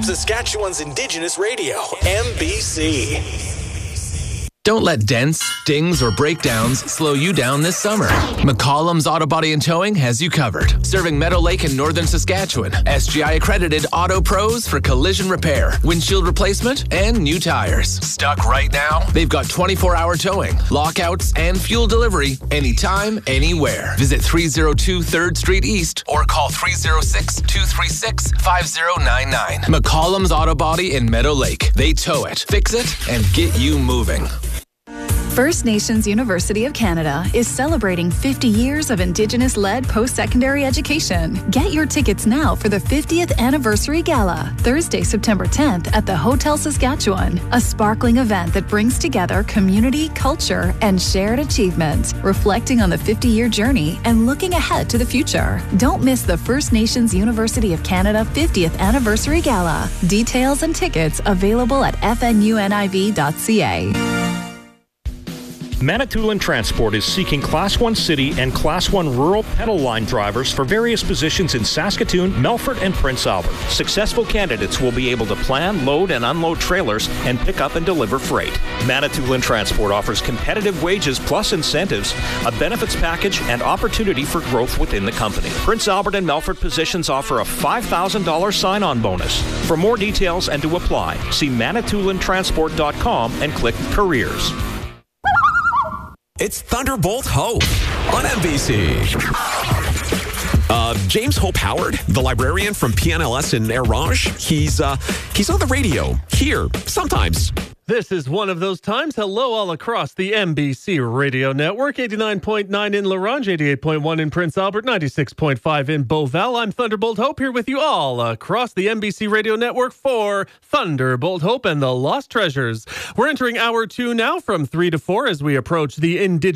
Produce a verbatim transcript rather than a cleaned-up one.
Saskatchewan's Indigenous radio, M B C. Don't let dents, dings, or breakdowns slow you down this summer. McCollum's Auto Body and Towing has you covered. Serving Meadow Lake in northern Saskatchewan. S G I accredited Auto Pros for collision repair, windshield replacement, and new tires. Stuck right now? They've got twenty-four hour towing, lockouts, and fuel delivery anytime, anywhere. Visit three oh two third Street East or call three oh six, two three six, five oh nine nine. McCollum's Auto Body in Meadow Lake. They tow it, fix it, and get you moving. First Nations University of Canada is celebrating fifty years of Indigenous-led post-secondary education. Get your tickets now for the fiftieth Anniversary Gala, Thursday, September tenth at the Hotel Saskatchewan, a sparkling event that brings together community, culture, and shared achievement, reflecting on the fifty-year journey and looking ahead to the future. Don't miss the First Nations University of Canada fiftieth Anniversary Gala. Details and tickets available at f n u n i v dot c a. Manitoulin Transport is seeking Class one City and Class one Rural pedal line drivers for various positions in Saskatoon, Melfort, and Prince Albert. Successful candidates will be able to plan, load, and unload trailers and pick up and deliver freight. Manitoulin Transport offers competitive wages plus incentives, a benefits package, and opportunity for growth within the company. Prince Albert and Melfort positions offer a five thousand dollars sign-on bonus. For more details and to apply, see manitoulin transport dot com and click Careers. It's Thunderbolt Hope on M B C. Uh, James Hope Howard, the librarian from P N L S in Air Rouge, he's, uh, he's on the radio here sometimes. This is one of those times. Hello all across the M B C radio network. eighty-nine point nine in La Ronge, eighty-eight point one in Prince Albert, ninety-six point five in Beauval. I'm Thunderbolt Hope here with you all across the M B C radio network for Thunderbolt Hope and the Lost Treasures. We're entering hour two now from three to four as we approach the Indigenous